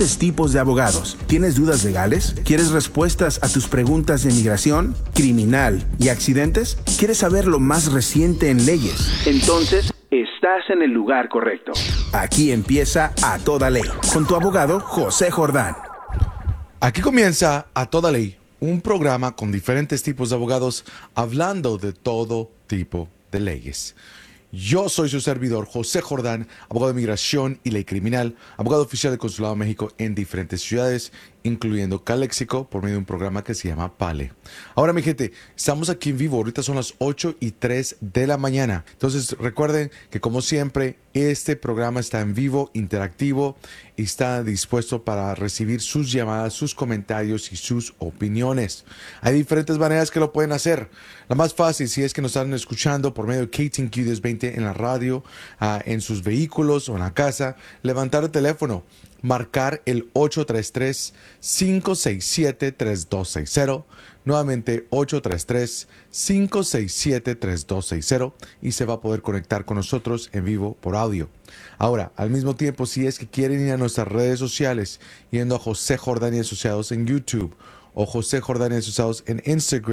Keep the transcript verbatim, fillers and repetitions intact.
diferentes tipos de abogados. ¿Tienes dudas legales? ¿Quieres respuestas a tus preguntas de migración, criminal y accidentes? ¿Quieres saber lo más reciente en leyes? Entonces, estás en el lugar correcto. Aquí empieza A Toda Ley, con tu abogado José Jordán. Aquí comienza A Toda Ley, un programa con diferentes tipos de abogados hablando de todo tipo de leyes. Yo soy su servidor, José Jordán, abogado de migración y ley criminal, abogado oficial del Consulado de México en diferentes ciudades, incluyendo Calexico, por medio de un programa que se llama PALE. Ahora, mi gente, estamos aquí en vivo. Ahorita son las ocho y tres de la mañana. Entonces, recuerden que, como siempre, este programa está en vivo, interactivo, y está dispuesto para recibir sus llamadas, sus comentarios y sus opiniones. Hay diferentes maneras que lo pueden hacer. La más fácil, si es que nos están escuchando por medio de K T N Q diez veinte en la radio, uh, en sus vehículos o en la casa, levantar el teléfono, marcar el ocho tres tres, cinco seis siete, tres dos seis cero, nuevamente ocho tres tres, cinco seis siete, tres dos seis cero, y se va a poder conectar con nosotros en vivo por audio. Ahora, al mismo tiempo, si es que quieren ir a nuestras redes sociales, yendo a José Jordán y Asociados en YouTube o José Jordán y Asociados en Instagram,